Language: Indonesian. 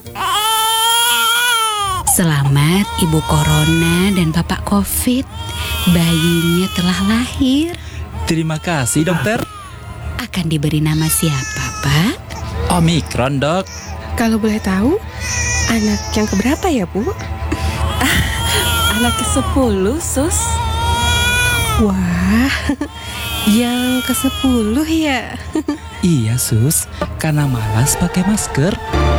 Selamat Ibu Corona dan Bapak Covid. Bayinya telah lahir. Terima kasih dokter. Akan diberi nama siapa, Pak? Omikron, Dok. Kalau boleh tahu, anak yang keberapa ya, Bu? Anak ke-10, Sus. Wah, yang ke-10 ya? Iya, Sus. Karena malas pakai masker.